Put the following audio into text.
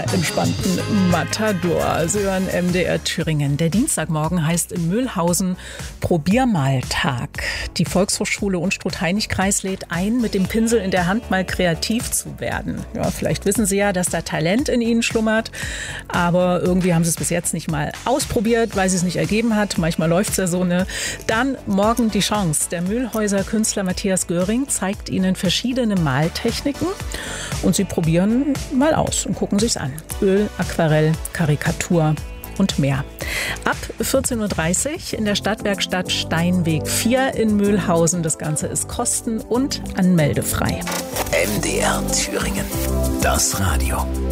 entspannten Matador. Sie hören MDR Thüringen. Der Dienstagmorgen heißt in Mühlhausen Probiermaltag. Die Volkshochschule Unstrut-Hainich-Kreis lädt ein, mit dem Pinsel in der Hand mal kreativ zu werden. Ja, vielleicht wissen Sie ja, dass da Talent in Ihnen schlummert, aber irgendwie haben Sie es bis jetzt nicht mal ausprobiert, weil es es nicht ergeben hat. Manchmal läuft es ja so, ne? Dann morgen die Chance. Der Mühlhäuser Künstler Matthias Göring zeigt Ihnen verschiedene Maltechniken und Sie probieren mal aus und gucken sich's an. Öl, Aquarell, Karikatur und mehr. Ab 14.30 Uhr in der Stadtwerkstatt Steinweg 4 in Mühlhausen. Das Ganze ist kosten- und anmeldefrei. MDR Thüringen. Das Radio.